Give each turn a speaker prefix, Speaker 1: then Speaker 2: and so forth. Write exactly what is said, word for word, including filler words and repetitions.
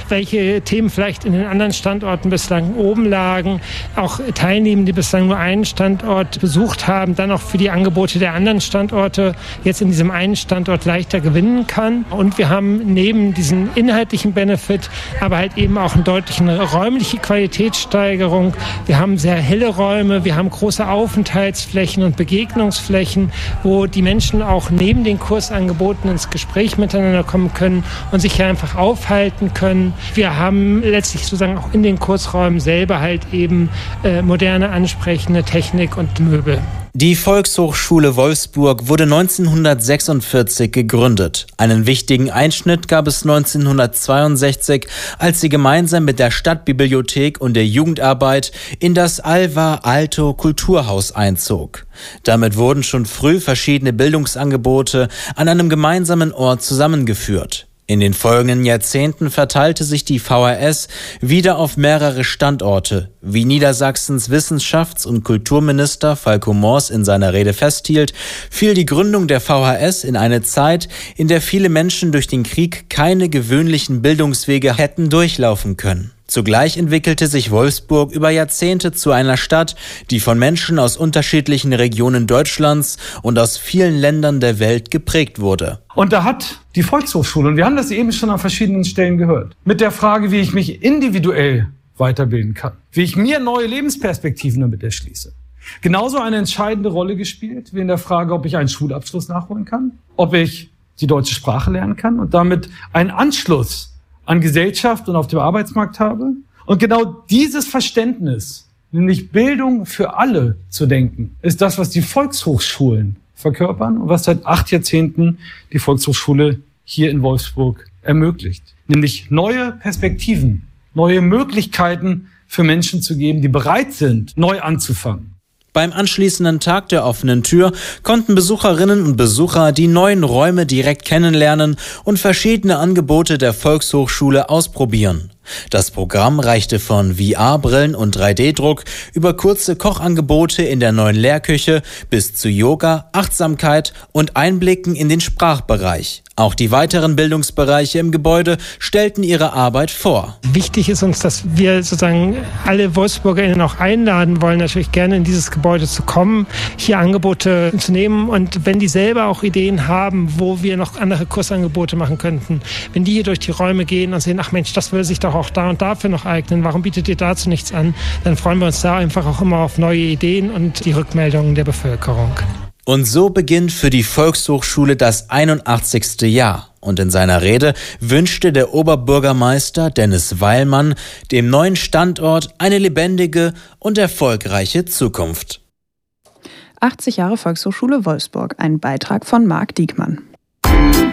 Speaker 1: welche Themen vielleicht in den anderen Standorten bislang oben lagen, auch Teilnehmende, die bislang nur einen Standort besucht haben, dann auch für die Angebote der anderen Standorte jetzt in diesem einen Standort leichter gewinnen kann. Und wir haben neben diesen inhaltlichen Benefit aber halt eben auch eine deutliche räumliche Qualitätssteigerung. Wir haben sehr helle Räume, wir haben große Aufenthaltsflächen und Begegnungsflächen, wo die Menschen auch neben den Kursangeboten ins Gespräch miteinander kommen können und sich hier einfach aufhalten können. Wir haben letztlich sozusagen auch in den Kursräumen selber halt eben äh, moderne, ansprechende Technik und Möbel.
Speaker 2: Die Volkshochschule Wolfsburg wurde neunzehnhundertsechsundvierzig gegründet. Einen wichtigen Einschnitt gab es neunzehnhundertzweiundsechzig, als sie gemeinsam mit der Stadtbibliothek und der Jugendarbeit in das Alvar Aalto Kulturhaus einzog. Damit wurden schon früh verschiedene Bildungsangebote an einem gemeinsamen Ort zusammengeführt. In den folgenden Jahrzehnten verteilte sich die V H S wieder auf mehrere Standorte. Wie Niedersachsens Wissenschafts- und Kulturminister Falko Mors in seiner Rede festhielt, fiel die Gründung der V H S in eine Zeit, in der viele Menschen durch den Krieg keine gewöhnlichen Bildungswege hätten durchlaufen können. Zugleich entwickelte sich Wolfsburg über Jahrzehnte zu einer Stadt, die von Menschen aus unterschiedlichen Regionen Deutschlands und aus vielen Ländern der Welt geprägt wurde.
Speaker 3: Und da hat die Volkshochschule, und wir haben das eben schon an verschiedenen Stellen gehört, mit der Frage, wie ich mich individuell weiterbilden kann, wie ich mir neue Lebensperspektiven damit erschließe, genauso eine entscheidende Rolle gespielt wie in der Frage, ob ich einen Schulabschluss nachholen kann, ob ich die deutsche Sprache lernen kann und damit einen Anschluss an Gesellschaft und auf dem Arbeitsmarkt habe. Und genau dieses Verständnis, nämlich Bildung für alle zu denken, ist das, was die Volkshochschulen verkörpern und was seit acht Jahrzehnten die Volkshochschule hier in Wolfsburg ermöglicht. Nämlich neue Perspektiven, neue Möglichkeiten für Menschen zu geben, die bereit sind, neu anzufangen.
Speaker 2: Beim anschließenden Tag der offenen Tür konnten Besucherinnen und Besucher die neuen Räume direkt kennenlernen und verschiedene Angebote der Volkshochschule ausprobieren. Das Programm reichte von V R-Brillen und drei D Druck über kurze Kochangebote in der neuen Lehrküche bis zu Yoga, Achtsamkeit und Einblicken in den Sprachbereich. Auch die weiteren Bildungsbereiche im Gebäude stellten ihre Arbeit vor.
Speaker 1: Wichtig ist uns, dass wir sozusagen alle WolfsburgerInnen auch einladen wollen, natürlich gerne in dieses Gebäude zu kommen, hier Angebote zu nehmen. Und wenn die selber auch Ideen haben, wo wir noch andere Kursangebote machen könnten, wenn die hier durch die Räume gehen und sehen, ach Mensch, das würde sich doch auch da und dafür noch eignen, warum bietet ihr dazu nichts an, dann freuen wir uns da einfach auch immer auf neue Ideen und die Rückmeldungen der Bevölkerung.
Speaker 2: Und so beginnt für die Volkshochschule das einundachtzigste Jahr. Und in seiner Rede wünschte der Oberbürgermeister Dennis Weilmann dem neuen Standort eine lebendige und erfolgreiche Zukunft.
Speaker 4: achtzig Jahre Volkshochschule Wolfsburg, ein Beitrag von Marc Diekmann.